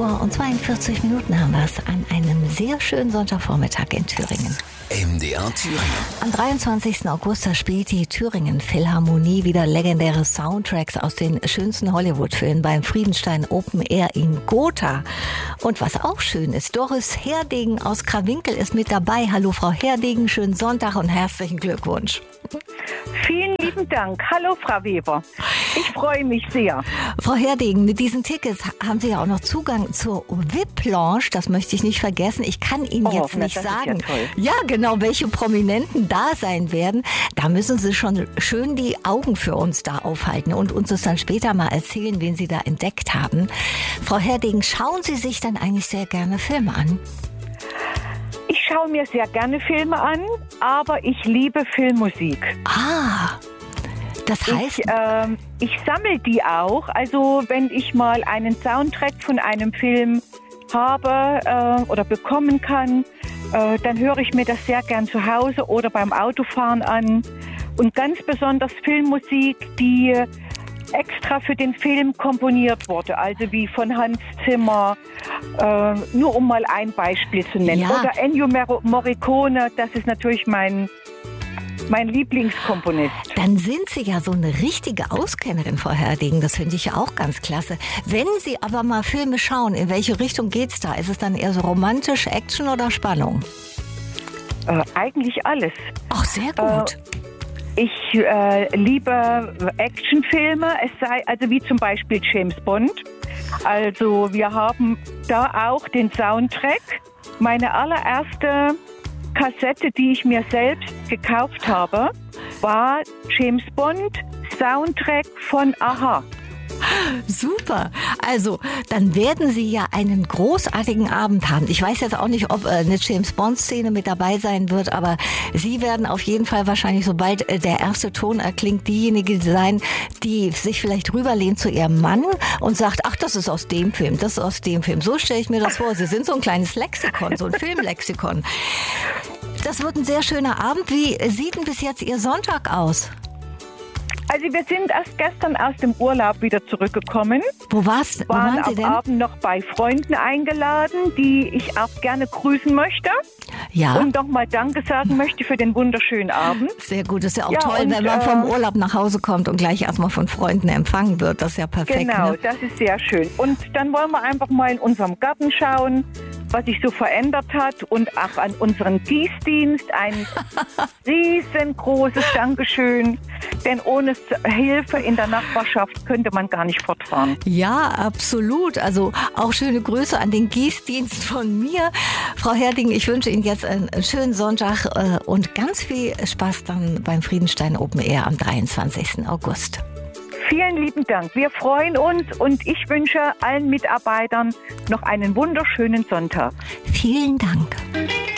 7:42 haben wir es an einem sehr schönen Sonntagvormittag in Thüringen. MDR Thüringen. Am 23. August, da spielt die Thüringen Philharmonie wieder legendäre Soundtracks aus den schönsten Hollywood-Filmen beim Friedenstein Open Air in Gotha. Und was auch schön ist, Doris Herdegen aus Krawinkel ist mit dabei. Hallo Frau Herdegen, schönen Sonntag und herzlichen Glückwunsch. Vielen lieben Dank. Hallo Frau Weber. Ich freue mich sehr. Frau Herdegen, mit diesen Tickets haben Sie ja auch noch Zugang zur VIP-Lounge. Das möchte ich nicht vergessen. Ich kann Ihnen jetzt nicht sagen, ja genau, welche Prominenten da sein werden. Da müssen Sie schon schön die Augen für uns da aufhalten und uns das dann später mal erzählen, wen Sie da entdeckt haben. Frau Herdegen, schauen Sie sich dann eigentlich sehr gerne Filme an? Ich schaue mir sehr gerne Filme an, aber ich liebe Filmmusik. Ah, das heißt... Ich sammle die auch. Also wenn ich mal einen Soundtrack von einem Film habe oder bekommen kann, dann höre ich mir das sehr gern zu Hause oder beim Autofahren an. Und ganz besonders Filmmusik, die extra für den Film komponiert wurde, also wie von Hans Zimmer, nur um mal ein Beispiel zu nennen. Ja. Oder Ennio Morricone, das ist natürlich mein Lieblingskomponist. Dann sind Sie ja so eine richtige Auskennerin, Frau Herdegen. Das finde ich ja auch ganz klasse. Wenn Sie aber mal Filme schauen, in welche Richtung geht's da? Ist es dann eher so romantisch, Action oder Spannung? Eigentlich alles. Ach, sehr gut. Ich liebe Actionfilme, es sei also wie zum Beispiel James Bond. Also wir haben da auch den Soundtrack. Meine allererste Kassette, die ich mir selbst gekauft habe, war James Bond Soundtrack von Aha. Super. Also, dann werden Sie ja einen großartigen Abend haben. Ich weiß jetzt auch nicht, ob eine James-Bond-Szene mit dabei sein wird, aber Sie werden auf jeden Fall wahrscheinlich, sobald der erste Ton erklingt, diejenige sein, die sich vielleicht rüberlehnt zu ihrem Mann und sagt, ach, das ist aus dem Film, das ist aus dem Film. So stelle ich mir das vor. Sie sind so ein kleines Lexikon, so ein Filmlexikon. Das wird ein sehr schöner Abend. Wie sieht denn bis jetzt Ihr Sonntag aus? Also wir sind erst gestern aus dem Urlaub wieder zurückgekommen. Wo waren Sie denn? Am Abend noch bei Freunden eingeladen, die ich auch gerne grüßen möchte. Ja. Und nochmal Danke sagen möchte für den wunderschönen Abend. Sehr gut. Das ist ja auch toll, wenn man vom Urlaub nach Hause kommt und gleich erstmal von Freunden empfangen wird. Das ist ja perfekt. Genau, ne? Das ist sehr schön. Und dann wollen wir einfach mal in unserem Garten schauen, was sich so verändert hat und auch an unseren Gießdienst ein riesengroßes Dankeschön, denn ohne Hilfe in der Nachbarschaft könnte man gar nicht fortfahren. Ja, absolut. Also auch schöne Grüße an den Gießdienst von mir. Frau Herdegen, ich wünsche Ihnen jetzt einen schönen Sonntag und ganz viel Spaß dann beim Friedenstein Open Air am 23. August. Vielen lieben Dank. Wir freuen uns und ich wünsche allen Mitarbeitern noch einen wunderschönen Sonntag. Vielen Dank.